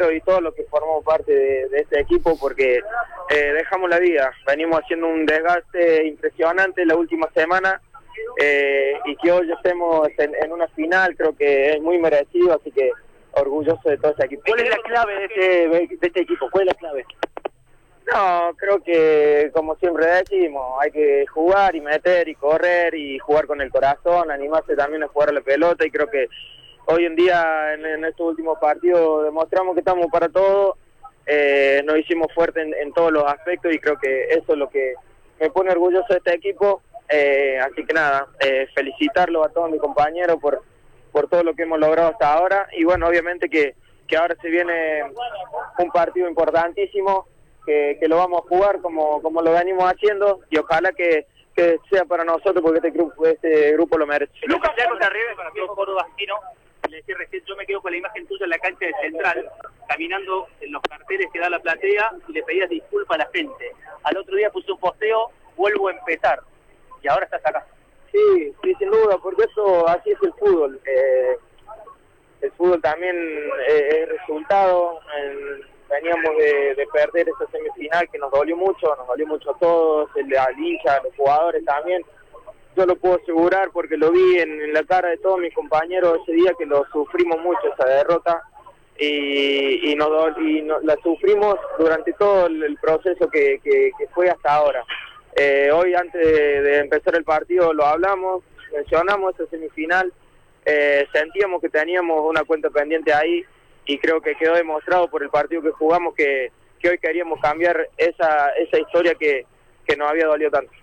y todos los que formamos parte de este equipo, porque dejamos la vida, venimos haciendo un desgaste impresionante la última semana, y que hoy estemos en una final creo que es muy merecido, así que orgulloso de todo este equipo. ¿Cuál es la clave de este equipo? ¿Cuál es la clave? No, creo que como siempre decimos, hay que jugar y meter y correr y jugar con el corazón, animarse también a jugar a la pelota, y creo que hoy en día en estos últimos partidos demostramos que estamos para todo, nos hicimos fuertes en todos los aspectos, y creo que eso es lo que me pone orgulloso de este equipo, así que nada, felicitarlo a todos mis compañeros por todo lo que hemos logrado hasta ahora, y bueno, obviamente que ahora se viene un partido importantísimo, que lo vamos a jugar como lo venimos haciendo, y ojalá que sea para nosotros, porque este grupo lo merece. Lucas, ya contra River, para mí Córdoba Argentino, le decía recién, yo me quedo con la imagen tuya en la cancha de Central, caminando en los carteles que da la platea, y le pedías disculpas a la gente. Al otro día puse un posteo, vuelvo a empezar, y ahora estás acá. Sí, sin duda, porque así es el fútbol. El fútbol también es resultado. Veníamos de perder esa semifinal que nos dolió mucho a todos, al hincha, a los jugadores también. Yo lo puedo asegurar porque lo vi en la cara de todos mis compañeros ese día, que lo sufrimos mucho esa derrota, y la sufrimos durante todo el proceso que fue hasta ahora. Hoy antes de empezar el partido lo hablamos, mencionamos esa semifinal, sentíamos que teníamos una cuenta pendiente ahí, y creo que quedó demostrado por el partido que jugamos que hoy queríamos cambiar esa historia que nos había dolido tanto.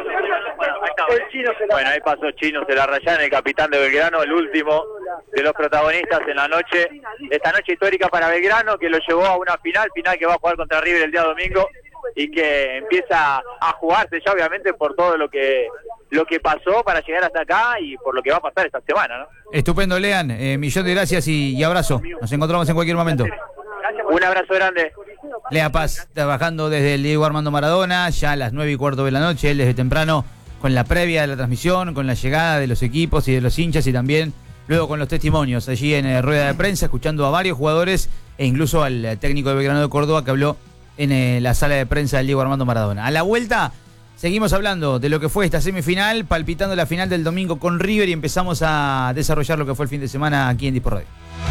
Bueno, ahí pasó Chino Celarrayán, el capitán de Belgrano, el último de los protagonistas en esta noche histórica para Belgrano, que lo llevó a una final que va a jugar contra River el día domingo, y que empieza a jugarse ya obviamente por todo lo que pasó para llegar hasta acá y por lo que va a pasar esta semana, ¿no? Estupendo, Lean, millón de gracias y abrazo. Nos encontramos en cualquier momento. Un abrazo grande. Lea Paz, trabajando desde el Diego Armando Maradona, ya a las 9:15 de la noche, él desde temprano con la previa de la transmisión, con la llegada de los equipos y de los hinchas, y también luego con los testimonios allí en rueda de prensa, escuchando a varios jugadores e incluso al técnico de Belgrano de Córdoba, que habló en la sala de prensa del Diego Armando Maradona. A la vuelta seguimos hablando de lo que fue esta semifinal, palpitando la final del domingo con River, y empezamos a desarrollar lo que fue el fin de semana aquí en Dispor Radio.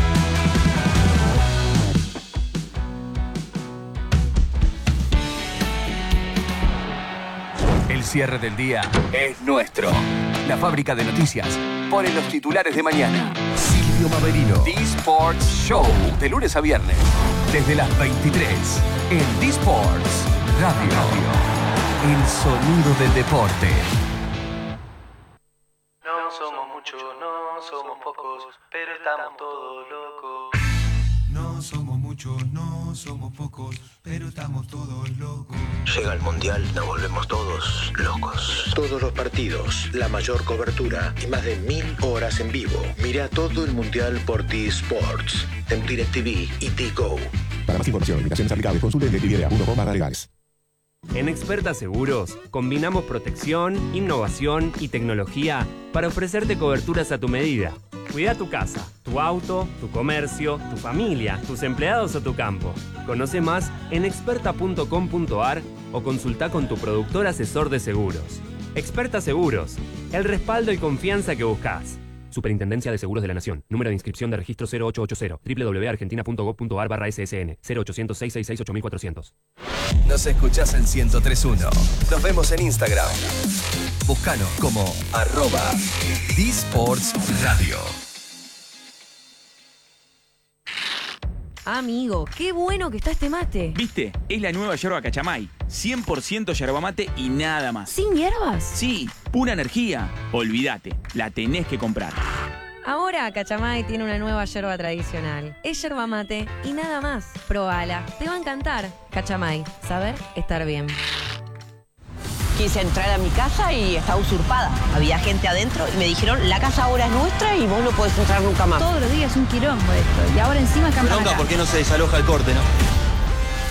El cierre del día es nuestro. La fábrica de noticias pone los titulares de mañana. Silvio Maverino. D-Sports Show. De lunes a viernes. Desde las 23. En D-Sports Radio. El sonido del deporte. No somos muchos, no somos pocos, pero estamos todos locos. No somos muchos, no somos pocos, pero estamos todos locos. Llega el Mundial, nos volvemos todos locos. Todos los partidos, la mayor cobertura y más de 1000 horas en vivo. Mira todo el Mundial por D-Sports, en DirecTV y D-Go. Para más información, limitaciones aplicables, consulte en DirecTV.com/legales. En Experta Seguros combinamos protección, innovación y tecnología para ofrecerte coberturas a tu medida. Cuida tu casa, tu auto, tu comercio, tu familia, tus empleados o tu campo. Conoce más en experta.com.ar o consulta con tu productor asesor de seguros. Experta Seguros, el respaldo y confianza que buscas. Superintendencia de Seguros de la Nación. Número de inscripción de registro 0880. www.argentina.gov.ar/ssn. 0800-666-8400. Nos escuchás en 103.1. Nos vemos en Instagram. Búscanos como @DSportsRadio. Amigo, qué bueno que está este mate. ¿Viste? Es la nueva yerba Cachamay. 100% yerba mate y nada más. ¿Sin hierbas? Sí, pura energía. Olvídate, la tenés que comprar. Ahora Cachamay tiene una nueva yerba tradicional. Es yerba mate y nada más. Probala, te va a encantar. Cachamay, saber estar bien. Quise entrar a mi casa y estaba usurpada. Había gente adentro y me dijeron, la casa ahora es nuestra y vos no podés entrar nunca más. Todos los días un quilombo esto. Y ahora encima cambian. ¿Por qué no se desaloja el corte, no?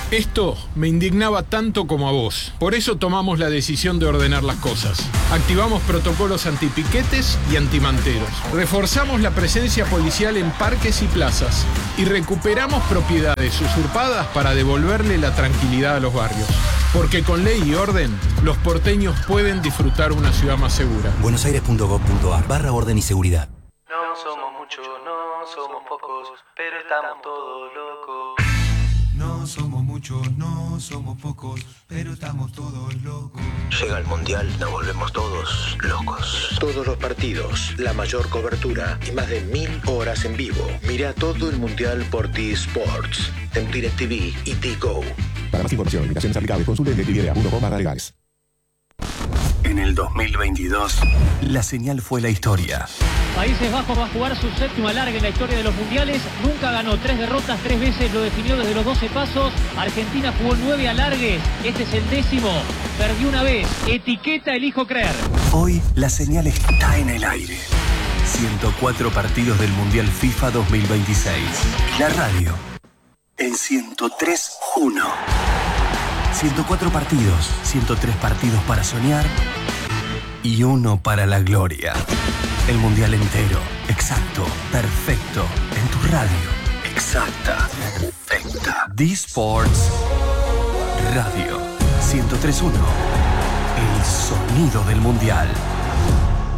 Esto me indignaba tanto como a vos. Por eso tomamos la decisión de ordenar las cosas. Activamos protocolos antipiquetes y antimanteros. Reforzamos la presencia policial en parques y plazas. Y recuperamos propiedades usurpadas para devolverle la tranquilidad a los barrios. Porque con ley y orden, los porteños pueden disfrutar una ciudad más segura. buenosaires.gov.ar/orden y seguridad. No somos muchos, no somos pocos, pero estamos todos locos. No somos muchos, no somos pocos, pero estamos todos locos. Llega el Mundial, nos volvemos todos locos. Todos los partidos, la mayor cobertura y más de 1000 horas en vivo. Mira todo el Mundial por T-Sports, en DirecTV y T-Go. Para más información, limitaciones aplicables, consulte en directv.com/legales. En el 2022, la señal fue la historia. Países Bajos va a jugar su séptima larga en la historia de los mundiales. Nunca ganó, 3 derrotas, 3 veces lo definió desde los 12 pasos. Argentina jugó 9 alargues, este es el 10º. Perdió una vez, etiqueta elijo creer. Hoy la señal está en el aire. 104 partidos del Mundial FIFA 2026. La radio en 103.1. 104 partidos, 103 partidos para soñar y uno para la gloria. El mundial entero, exacto, perfecto, en tu radio, exacta, perfecta. D-Sports Radio 103.1, el sonido del mundial.